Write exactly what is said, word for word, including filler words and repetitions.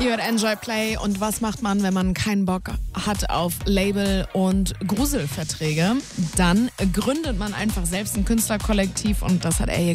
Ihr hört Enjoy Play und was macht man, wenn man keinen Bock hat auf Label und Gruselverträge? Dann gründet man einfach selbst ein Künstlerkollektiv und das hat er hier